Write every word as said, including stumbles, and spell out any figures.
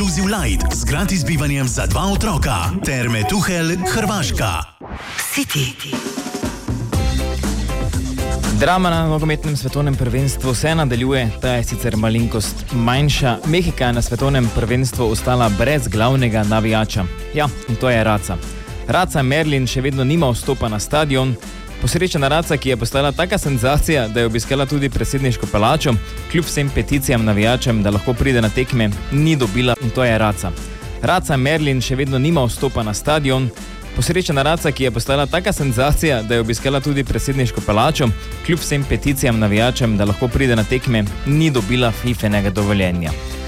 Inclusive Light z gratis bivanjem za dva otroka. Terme Tuhelj, Hrvaška. City. Drama na nogometnem svetovnem prvenstvu se nadaljuje, ta je sicer malenkost manjša. Mehika je na svetovnem prvenstvu ostala brez glavnega navijača. Ja, in to je Raca. Raca Merlin še vedno nima vstopa na stadion. Posrečena Raca, ki je postala taka senzacija, da je obiskala tudi predsedniško palačo, kljub vsem peticijam navijačem, da lahko pride na tekme, ni dobila, in to je Raca. Raca Merlin še vedno nima vstopa na stadion. Posrečena Raca, ki je postala taka senzacija, da je obiskala tudi predsedniško palačo, kljub vsem peticijam navijačem, da lahko pride na tekme, ni dobila fifenega dovoljenja.